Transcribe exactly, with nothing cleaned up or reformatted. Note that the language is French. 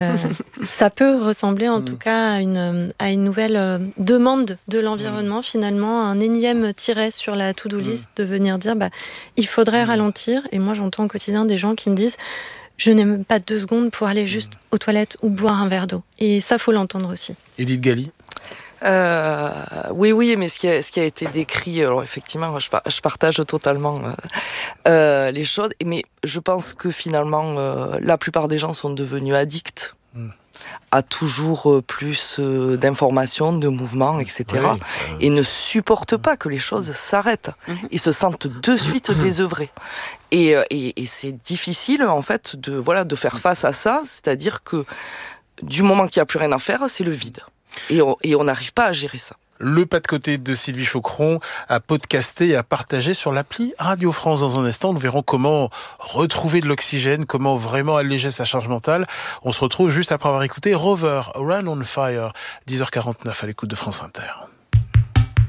euh, ça peut ressembler en mmh. tout cas à une, à une nouvelle euh, demande de l'environnement, mmh. finalement, un énième tiret sur la to-do list, mmh. de venir dire bah, il faudrait mmh. ralentir. Et moi, j'entends au quotidien des gens qui me disent je n'ai même pas deux secondes pour aller juste mmh. aux toilettes ou boire un verre d'eau. Et ça, faut l'entendre aussi. Edith Gali. Euh, oui, oui, mais ce qui a, ce qui a été décrit, alors effectivement, je, je partage totalement euh, euh, les choses, mais je pense que finalement, euh, la plupart des gens sont devenus addicts mmh. à toujours plus euh, d'informations, de mouvements, et cetera. Oui, euh... et ne supportent pas que les choses s'arrêtent. Mmh. Ils se sentent de suite désœuvrés. Et, et, et c'est difficile, en fait, de, voilà, de faire face à ça, c'est-à-dire que du moment qu'il n'y a plus rien à faire, c'est le vide. Et on n'arrive pas à gérer ça. Le pas de côté de Sylvie Faucron à podcaster et à partager sur l'appli Radio France. Dans un instant, nous verrons comment retrouver de l'oxygène, comment vraiment alléger sa charge mentale. On se retrouve juste après avoir écouté Rover, Run on Fire, dix heures quarante-neuf à l'écoute de France Inter.